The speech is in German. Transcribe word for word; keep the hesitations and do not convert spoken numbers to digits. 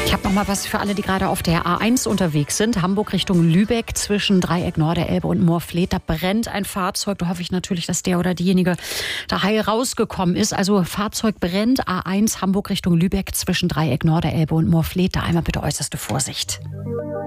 Ich habe noch mal was für alle, die gerade auf der A eins unterwegs sind. Hamburg Richtung Lübeck zwischen Dreieck Norderelbe und Moorfleet. Da brennt ein Fahrzeug. Da hoffe ich natürlich, dass der oder diejenige da heil rausgekommen ist. Also Fahrzeug brennt. A eins Hamburg Richtung Lübeck zwischen Dreieck Norderelbe und Moorfleet. Da einmal bitte äußerste Vorsicht.